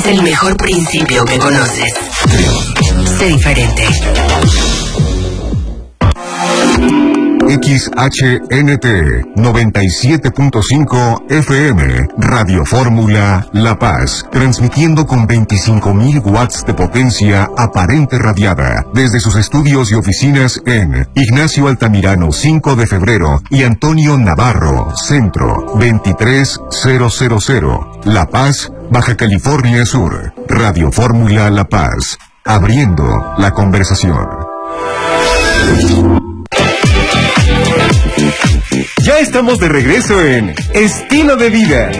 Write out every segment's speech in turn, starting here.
es el mejor principio que conoces. Sé diferente. XHNT 97.5 FM, Radio Fórmula La Paz, transmitiendo con 25.000 watts de potencia aparente radiada, desde sus estudios y oficinas en Ignacio Altamirano 5 de febrero y Antonio Navarro, Centro 23000, La Paz, Baja California Sur. Radio Fórmula La Paz, abriendo la conversación. Ya estamos de regreso en Estilo de Vida.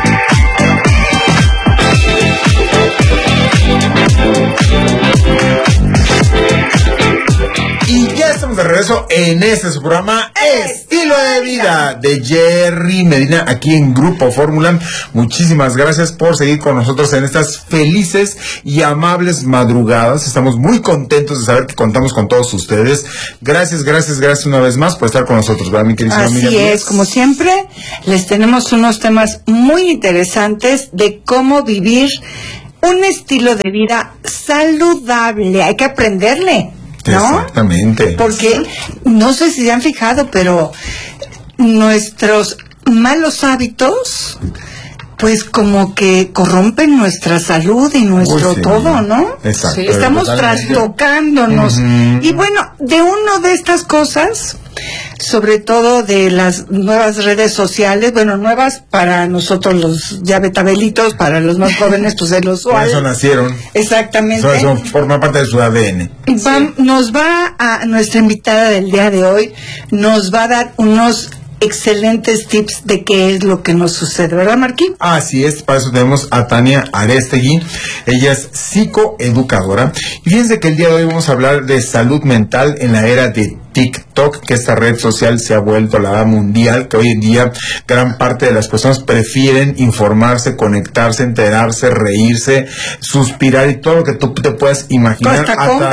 Y ya estamos de regreso en su programa Estilo de Vida de Jerry Medina, aquí en Grupo Fórmula. Muchísimas gracias por seguir con nosotros en estas felices y amables madrugadas. Estamos muy contentos de saber que contamos con todos ustedes. Gracias una vez más por estar con nosotros, ¿verdad, mi querida Miriam? Así es, como siempre, les tenemos unos temas muy interesantes de cómo vivir un estilo de vida saludable. Hay que aprenderle, ¿no? Exactamente. Porque no sé si se han fijado, pero nuestros malos hábitos pues como que corrompen nuestra salud y nuestro todo, ¿no? Exacto. Sí, estamos trastocándonos. Y bueno, de una de estas cosas, sobre todo de las nuevas redes sociales, bueno, nuevas para nosotros los ya betabelitos, para los más jóvenes, pues de los por eso nacieron. Exactamente. Eso forma parte de su ADN. Nos va a, nuestra invitada del día de hoy, nos va a dar unos excelentes tips de qué es lo que nos sucede, ¿verdad, Marquín? Así es, para eso tenemos a Tania Arestegui. Ella es psicoeducadora. Y fíjense que el día de hoy vamos a hablar de salud mental en la era de TikTok, que esta red social se ha vuelto la mundial, que hoy en día gran parte de las personas prefieren informarse, conectarse, enterarse, reírse, suspirar y todo lo que tú te puedas imaginar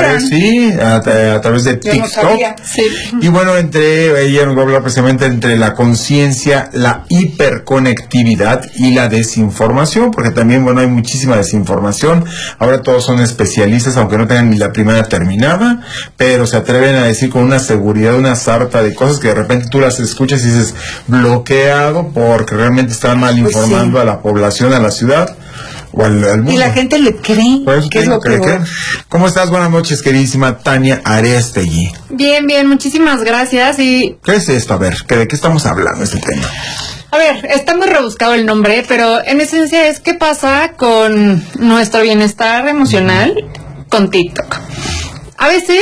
a través de TikTok. Sí. Y bueno, ella nos va a hablar precisamente entre la conciencia, la hiperconectividad y la desinformación, porque también, bueno, hay muchísima desinformación. Ahora todos son especialistas, aunque no tengan ni la primaria terminada, pero se atreven a decir con una seguridad, una sarta de cosas que de repente tú las escuchas y dices bloqueado porque realmente están mal informando a la población, a la ciudad o al mundo. Y la gente le cree. ¿Qué es lo que cree? ¿Cómo estás? Buenas noches, queridísima Tania Arestegui. Bien, muchísimas gracias. Y ¿qué es esto? A ver, ¿de qué estamos hablando este tema? A ver, está muy rebuscado el nombre, pero en esencia es qué pasa con nuestro bienestar emocional con TikTok. A veces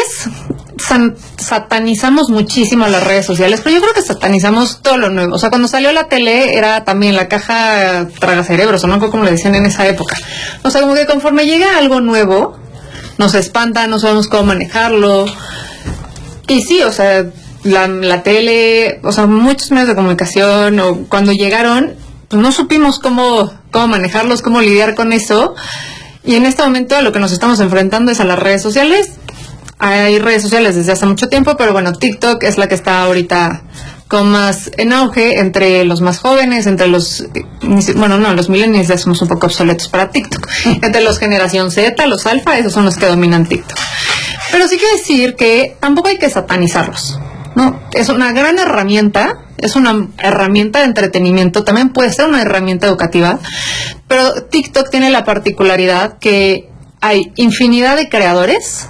satanizamos muchísimo las redes sociales, pero yo creo que satanizamos todo lo nuevo. O sea, cuando salió la tele era también la caja tragacerebros, o no como le decían en esa época. O sea, como que conforme llega algo nuevo, nos espanta, no sabemos cómo manejarlo. Y sí, o sea, la tele, o sea, muchos medios de comunicación, o cuando llegaron, pues no supimos cómo manejarlos, cómo lidiar con eso. Y en este momento a lo que nos estamos enfrentando es a las redes sociales. Hay redes sociales desde hace mucho tiempo, pero bueno, TikTok es la que está ahorita con más en auge entre los más jóvenes, entre los millennials ya somos un poco obsoletos para TikTok, entre los generación Z, los alfa, esos son los que dominan TikTok. Pero sí quiero decir que tampoco hay que satanizarlos, ¿no? Es una gran herramienta, es una herramienta de entretenimiento, también puede ser una herramienta educativa, pero TikTok tiene la particularidad que hay infinidad de creadores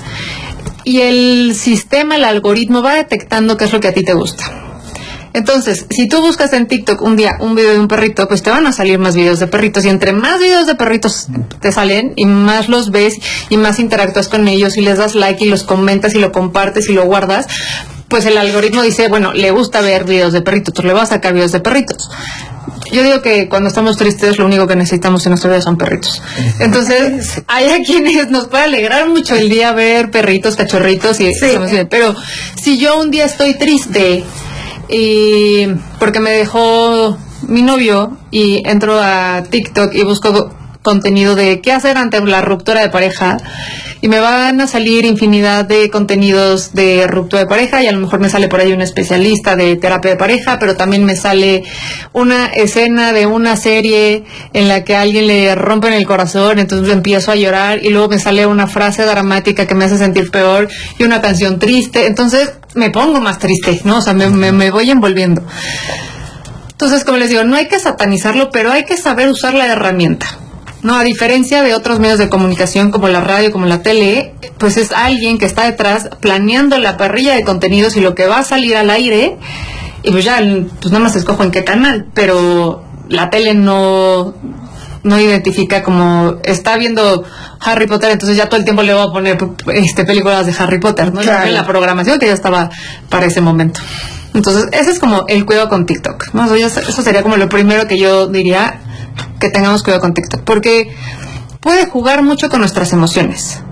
y el sistema, el algoritmo va detectando qué es lo que a ti te gusta. Entonces, si tú buscas en TikTok un día un video de un perrito, pues te van a salir más videos de perritos, y entre más videos de perritos te salen y más los ves y más interactúas con ellos y les das like y los comentas y lo compartes y lo guardas, pues el algoritmo dice, bueno, le gusta ver videos de perritos, tú le vas a sacar videos de perritos. Yo digo que cuando estamos tristes lo único que necesitamos en nuestra vida son perritos. Entonces, hay a quienes nos puede alegrar mucho el día ver perritos, cachorritos y pero si yo un día estoy triste y porque me dejó mi novio y entro a TikTok y busco contenido de qué hacer ante la ruptura de pareja y me van a salir infinidad de contenidos de ruptura de pareja y a lo mejor me sale por ahí un especialista de terapia de pareja, pero también me sale una escena de una serie en la que a alguien le rompen el corazón, entonces empiezo a llorar y luego me sale una frase dramática que me hace sentir peor y una canción triste, entonces me pongo más triste, ¿no? O sea, me voy envolviendo. Entonces, como les digo, no hay que satanizarlo, pero hay que saber usar la herramienta. No, a diferencia de otros medios de comunicación como la radio, como la tele, pues es alguien que está detrás planeando la parrilla de contenidos y lo que va a salir al aire, y pues ya, pues nada más escojo en qué canal, pero la tele no identifica como está viendo Harry Potter, entonces ya todo el tiempo le voy a poner películas de Harry Potter, ¿no? Claro. La programación que ya estaba para ese momento. Entonces, ese es como el cuidado con TikTok, ¿no? Eso sería como lo primero que yo diría, que tengamos cuidado con TikTok, porque puede jugar mucho con nuestras emociones.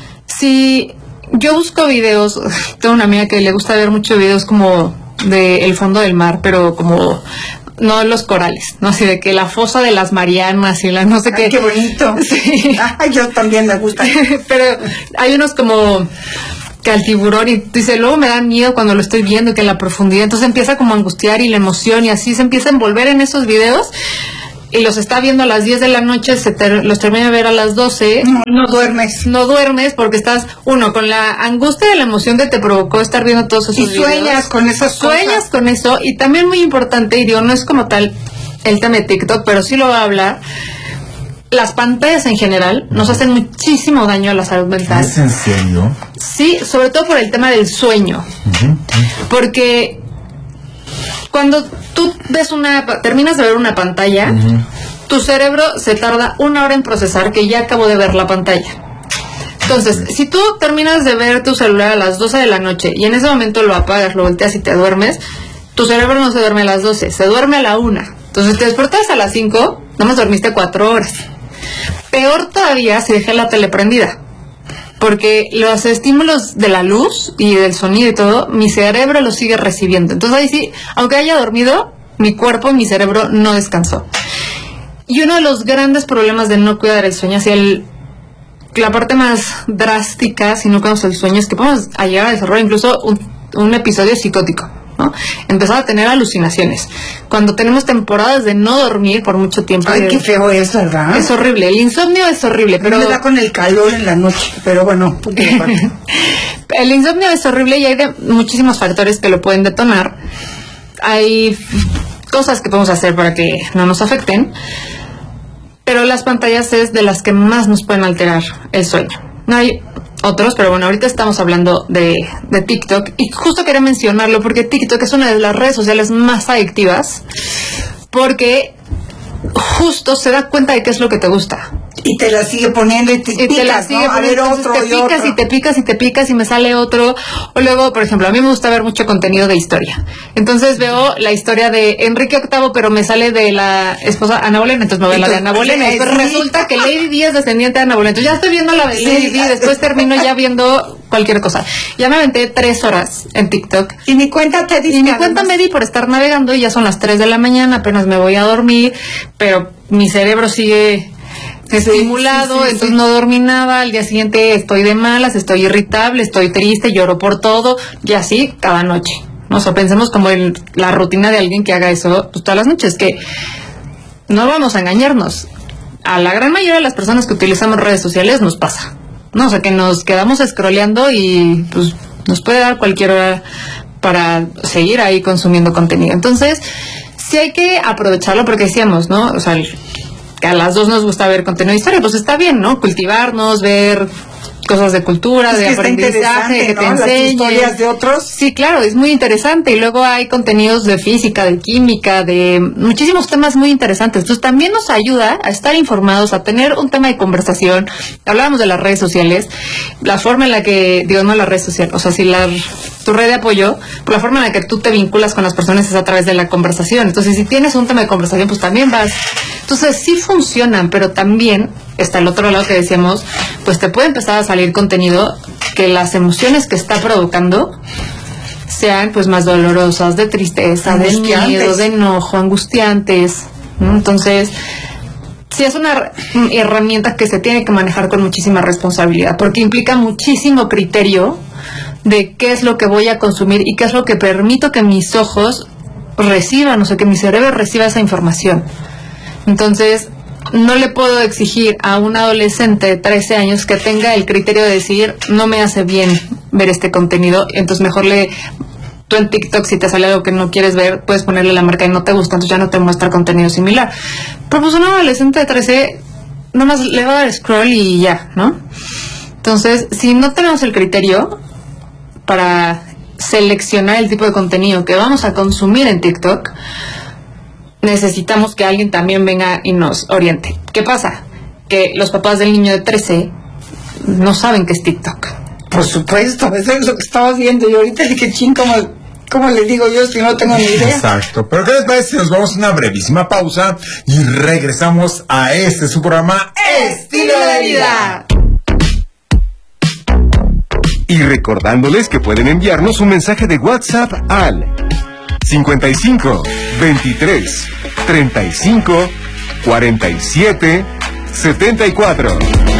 Si yo busco videos, tengo una amiga que le gusta ver muchos videos como de el fondo del mar, pero como no los corales, no así de que la fosa de las Marianas y la no sé qué. Qué bonito. Sí. Yo también me gusta. Pero hay unos como que al tiburón y dice, luego me da miedo cuando lo estoy viendo y que en la profundidad, entonces empieza como a angustiar y la emoción y así se empieza a envolver en esos videos y los está viendo a las 10 de la noche, los termina de ver a las 12. No duermes. No duermes porque estás, uno, con la angustia de la emoción que te provocó estar viendo todos esos videos. Y sueñas con esas cosas. Sueñas con eso, y también muy importante, y digo, no es como tal el tema de TikTok, pero sí lo va a hablar. Las pantallas en general nos hacen muchísimo daño a la salud mental. ¿Es en serio? Sí, sobre todo por el tema del sueño. Porque cuando tú terminas de ver una pantalla, tu cerebro se tarda 1 hora en procesar que ya acabo de ver la pantalla. Entonces, si tú terminas de ver tu celular a las 12 de la noche y en ese momento lo apagas, lo volteas y te duermes, tu cerebro no se duerme a las 12, se duerme a la 1. Entonces te despiertas a las 5, nomás dormiste 4 horas. Peor todavía si dejé la tele prendida, porque los estímulos de la luz y del sonido y todo, mi cerebro los sigue recibiendo. Entonces ahí sí, aunque haya dormido, mi cuerpo y mi cerebro no descansó. Y uno de los grandes problemas de no cuidar el sueño, la parte más drástica, si no cuidamos el sueño, es que podemos llegar a desarrollar incluso un episodio psicótico, ¿no? Empezar a tener alucinaciones. Cuando tenemos temporadas de no dormir por mucho tiempo. Ay, qué feo es, ¿verdad? Es horrible. El insomnio es horrible, pero me da con el calor en la noche, pero bueno. El insomnio es horrible y hay muchísimos factores que lo pueden detonar. Hay cosas que podemos hacer para que no nos afecten, pero las pantallas es de las que más nos pueden alterar el sueño. No hay otros, pero bueno, ahorita estamos hablando de TikTok y justo quería mencionarlo porque TikTok es una de las redes sociales más adictivas porque justo se da cuenta de qué es lo que te gusta. Y te la sigue poniendo y te picas, ¿no? A ver otro te picas y te picas y te picas y me sale otro. O luego, por ejemplo, a mí me gusta ver mucho contenido de historia. Entonces veo la historia de Enrique VIII, pero me sale de la esposa Ana Bolena, entonces me veo la de Ana Bolena. Después resulta que Lady Di es descendiente de Ana Bolena. Entonces ya estoy viendo la de Lady Di, después termino ya viendo cualquier cosa. Ya me aventé 3 horas en TikTok. Y mi cuenta te dice. Y mi cuenta me di por estar navegando y ya son las 3 de la mañana, apenas me voy a dormir, pero mi cerebro sigue estimulado, entonces no dormí nada, al día siguiente estoy de malas, estoy irritable, estoy triste, lloro por todo, y así cada noche. O sea, pensemos como en la rutina de alguien que haga eso pues, todas las noches, que no vamos a engañarnos. A la gran mayoría de las personas que utilizamos redes sociales nos pasa, ¿no? O sea, que nos quedamos scrolleando y pues nos puede dar cualquier hora para seguir ahí consumiendo contenido. Entonces, sí hay que aprovecharlo porque decíamos, ¿no? O sea, que a las dos nos gusta ver contenido de historia, pues está bien, ¿no? Cultivarnos, ver cosas de cultura, de aprendizaje, que te enseñen. Las historias de otros. Sí, claro, es muy interesante. Y luego hay contenidos de física, de química, de muchísimos temas muy interesantes. Entonces también nos ayuda a estar informados, a tener un tema de conversación. Hablábamos de las redes sociales, la forma en la que, digo, no la red social, o sea, si tu red de apoyo, por la forma en la que tú te vinculas con las personas es a través de la conversación. Entonces, si tienes un tema de conversación, pues también vas. Entonces, sí funcionan, pero también está el otro lado que decíamos, pues te puede empezar a salir contenido que las emociones que está provocando sean pues más dolorosas, de tristeza, de miedo, de enojo, angustiantes, ¿no? Entonces, sí es una herramienta que se tiene que manejar con muchísima responsabilidad, porque implica muchísimo criterio de qué es lo que voy a consumir y qué es lo que permito que mis ojos reciban, o sea, que mi cerebro reciba esa información. Entonces, no le puedo exigir a un adolescente de 13 años que tenga el criterio de decir, no me hace bien ver este contenido, entonces mejor tú en TikTok, si te sale algo que no quieres ver, puedes ponerle la marca y no te gusta, entonces ya no te muestra contenido similar. Pero pues un adolescente de 13, nomás le va a dar scroll y ya, ¿no? Entonces, si no tenemos el criterio para seleccionar el tipo de contenido que vamos a consumir en TikTok, necesitamos que alguien también venga y nos oriente. ¿Qué pasa? Que los papás del niño de 13 no saben qué es TikTok. Por supuesto, eso es lo que estamos viendo. Y ahorita dije, ¿cómo le digo yo si no tengo ni idea? Exacto. Pero ¿qué les parece si nos vamos a una brevísima pausa y regresamos a su programa ¡Estilo de Vida! Y recordándoles que pueden enviarnos un mensaje de WhatsApp al 55 23 35 47 74.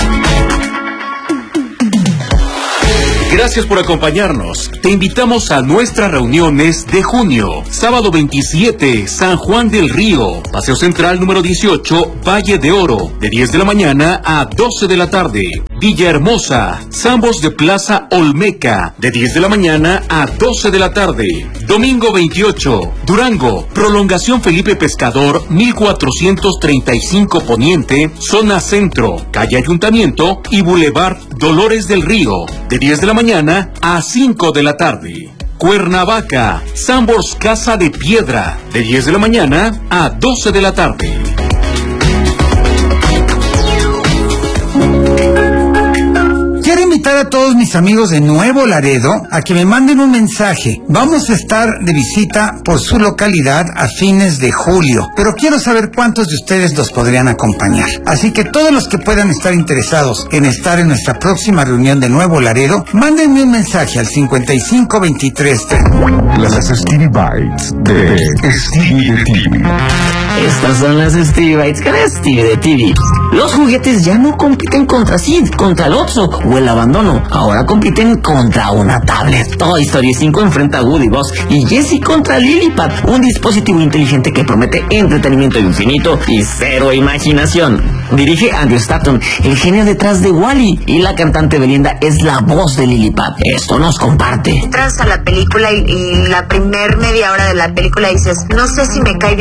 Gracias por acompañarnos. Te invitamos a nuestras reuniones de junio. Sábado 27, San Juan del Río. Paseo Central número 18, Valle de Oro. De 10 de la mañana a 12 de la tarde. Villahermosa, Zambos de Plaza Olmeca. De 10 de la mañana a 12 de la tarde. Domingo 28, Durango. Prolongación Felipe Pescador, 1435 Poniente, Zona Centro. Calle Ayuntamiento y Boulevard Dolores del Río. De 10 de la mañana a 5 de la tarde. Cuernavaca, Sambors Casa de Piedra, de 10 de la mañana a 12 de la tarde. Quiero invitar a todos mis amigos de Nuevo Laredo a que me manden un mensaje. Vamos a estar de visita por su localidad a fines de julio, pero quiero saber cuántos de ustedes los podrían acompañar. Así que todos los que puedan estar interesados en estar en nuestra próxima reunión de Nuevo Laredo, mándenme un mensaje al 5523. Las Stevie Bites de Stevie de TV. Estas son las Stevie Bites con Stevie de TV. Los juguetes ya no compiten contra Sid, contra el Oxxo o el abandono. Ahora compiten contra una tablet. Toy Story 5 enfrenta a Woody, Buzz y Jessie contra Lillipad, un dispositivo inteligente que promete entretenimiento infinito y cero imaginación. Dirige Andrew Stanton, el genio detrás de Wall-E, y la cantante Belinda es la voz de Lillipad. Esto nos comparte. Entras a la película y la primer media hora de la película dices, no sé si me cae bien